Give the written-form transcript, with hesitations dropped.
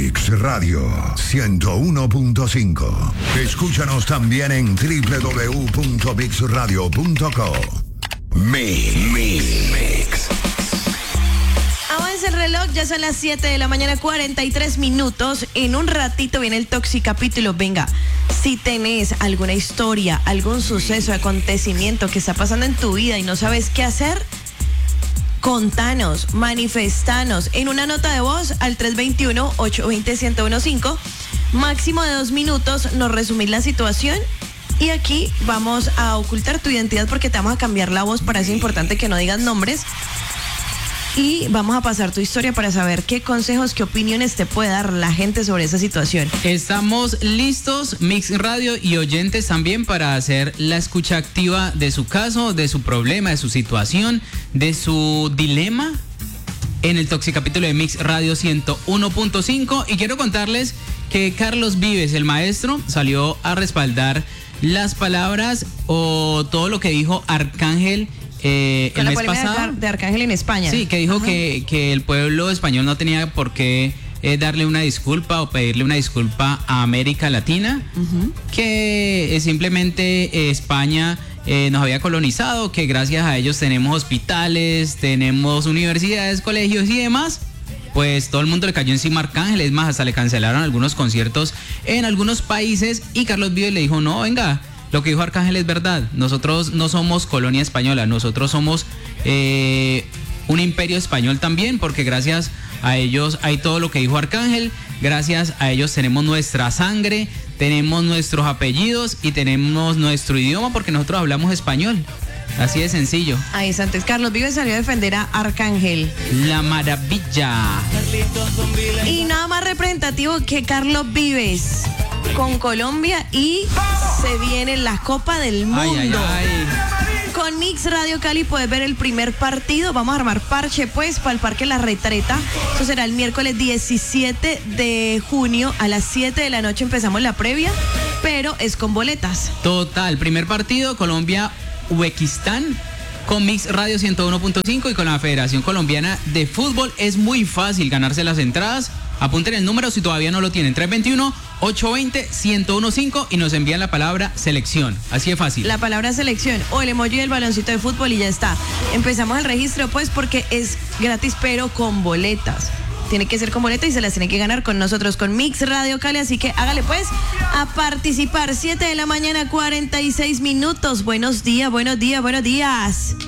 Mix Radio 101.5. Escúchanos también en www.mixradio.co. Mix. Avanza el reloj, ya son las 7 de la mañana, 43 minutos. En un ratito viene el Toxicapítulo. Venga, si tenés alguna historia, algún suceso, acontecimiento que está pasando en tu vida y no sabes qué hacer, contanos, manifestanos en una nota de voz al 321-820-1015. Máximo de 2 minutos, nos resumís la situación. Y aquí vamos a ocultar tu identidad porque te vamos a cambiar la voz. Para eso es importante que no digas nombres. Y vamos a pasar tu historia para saber qué consejos, qué opiniones te puede dar la gente sobre esa situación. Estamos listos, Mix Radio y oyentes también, para hacer la escucha activa de su caso, de su problema, de su situación, de su dilema en el Toxicapítulo de Mix Radio 101.5. Y quiero contarles que Carlos Vives, el maestro, salió a respaldar las palabras o todo lo que dijo Arcángel el mes pasado de Arcángel en España. Sí, que dijo que el pueblo español no tenía por qué darle una disculpa o pedirle una disculpa a América Latina, que simplemente España nos había colonizado, que gracias a ellos tenemos hospitales, tenemos universidades, colegios y demás. Pues todo el mundo le cayó encima a Arcángel, es más, hasta le cancelaron algunos conciertos en algunos países, y Carlos Vives le dijo, no, venga, lo que dijo Arcángel es verdad, nosotros no somos colonia española, nosotros somos un imperio español también, porque gracias a ellos hay todo lo que dijo Arcángel, gracias a ellos tenemos nuestra sangre, tenemos nuestros apellidos y tenemos nuestro idioma, porque nosotros hablamos español. Así de sencillo. Ahí está. Antes Carlos Vives salió a defender a Arcángel. La maravilla. Y nada más representativo que Carlos Vives con Colombia, y se viene la Copa del Mundo. Con Mix Radio Cali puedes ver el primer partido. Vamos a armar parche pues para el Parque La Retreta. Eso será el miércoles 17 de junio a las 7 de la noche. Empezamos la previa, pero es con boletas. Total, primer partido, Colombia-Uzbekistán, con Mix Radio 101.5 y con la Federación Colombiana de Fútbol. Es muy fácil ganarse las entradas. Apunten el número si todavía no lo tienen, 321-820-1015, y nos envían la palabra selección. Así de fácil. La palabra selección o el emoji del baloncito de fútbol y ya está. Empezamos el registro pues porque es gratis, pero con boletas. Tiene que ser con boleta y se las tiene que ganar con nosotros, con Mix Radio Cali. Así que hágale pues a participar. 7 de la mañana, 46 minutos. Buenos días, buenos días, buenos días.